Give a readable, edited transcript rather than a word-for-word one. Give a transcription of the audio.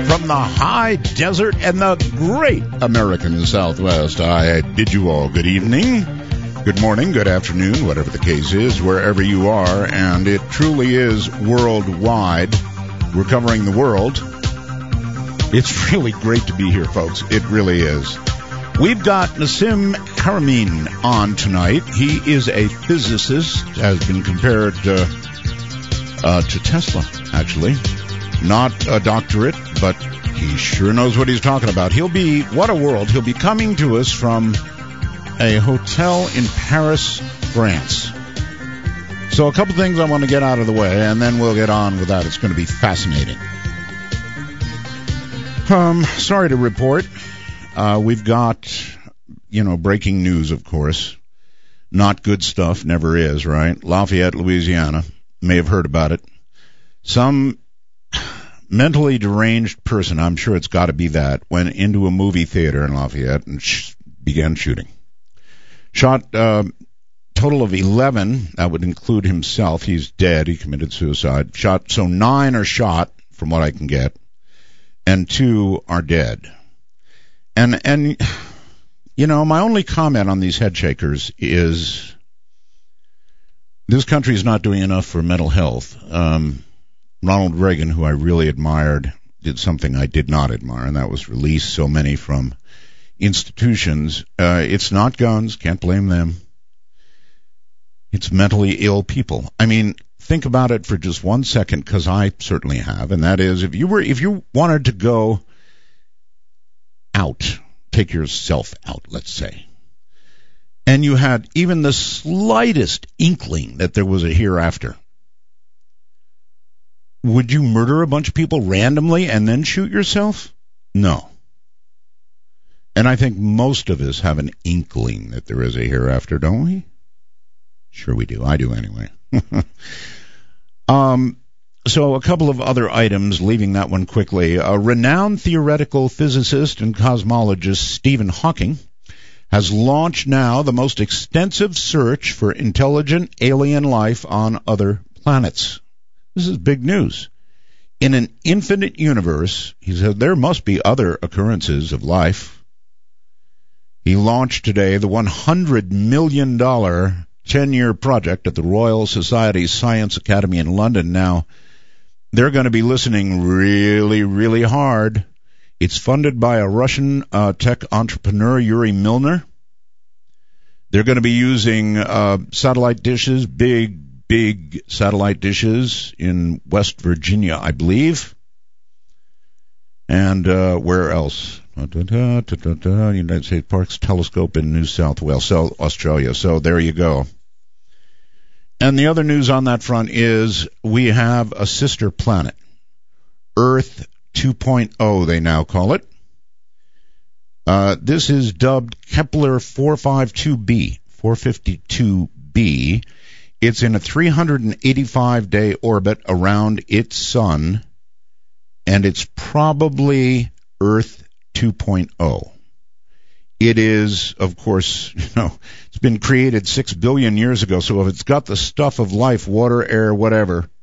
from the high desert and the great American Southwest. I bid you all good evening, good morning, good afternoon, whatever the case is, wherever you are, and it truly is worldwide. We're covering the world. It's really great to be here, folks. It really is. We've got Nassim Haramein on tonight. He is a physicist, has been compared to Tesla, actually. Not a doctorate, but he sure knows what he's talking about. What a world. He'll be coming to us from a hotel in Paris, France. So a couple things I want to get out of the way, and then we'll get on with that. It's going to be fascinating. Sorry to report. We've got, breaking news, of course. Not good stuff, never is, right? Lafayette, Louisiana. May have heard about it. Some mentally deranged person, I'm sure it's got to be that, went into a movie theater in Lafayette and began shooting. Shot total of 11. That would include himself. He's dead. He committed suicide. So 9 are shot, from what I can get, and 2 are dead. And my only comment on these head shakers is this country is not doing enough for mental health. Ronald Reagan, who I really admired, did something I did not admire, and that was release so many from institutions. It's not guns, can't blame them. It's mentally ill people. I mean, think about it for just 1 second, because I certainly have, and that is, if you wanted to go out, take yourself out, let's say, and you had even the slightest inkling that there was a hereafter, would you murder a bunch of people randomly and then shoot yourself? No. And I think most of us have an inkling that there is a hereafter, don't we? Sure we do. I do anyway. So a couple of other items, leaving that one quickly. A renowned theoretical physicist and cosmologist, Stephen Hawking, has launched now the most extensive search for intelligent alien life on other planets. This is big news. In an infinite universe, he said, there must be other occurrences of life. He launched today the $100 million 10-year project at the Royal Society Science Academy in London. Now, they're going to be listening really, really hard. It's funded by a Russian tech entrepreneur, Yuri Milner. They're going to be using satellite dishes, big satellite dishes in West Virginia, I believe. And where else? United States Parks Telescope in New South Wales, so Australia. So there you go. And the other news on that front is we have a sister planet, Earth 2.0, they now call it. This is dubbed Kepler 452b. It's in a 385-day orbit around its sun, and it's probably Earth 2.0. It is, of course, it's been created 6 billion years ago, so if it's got the stuff of life, water, air, whatever,